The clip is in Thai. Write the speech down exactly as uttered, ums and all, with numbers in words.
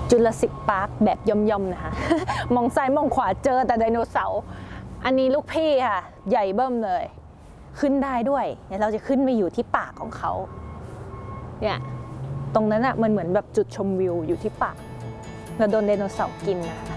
จุลศิลป์พาร์คแบบย่อมๆนะคะ มองซ้ายมองขวาเจอแต่ไดโนเสาร์อันนี้ลูกพี่ค่ะใหญ่เบิ่มเลยขึ้นได้ด้วยเดี๋ยวเราจะขึ้นไปอยู่ที่ปากของเขาเนี่ยตรงนั้นอะมันเหมือนแบบจุดชมวิวอยู่ที่ปากเราโดนไดโนเสาร์กินนะคะ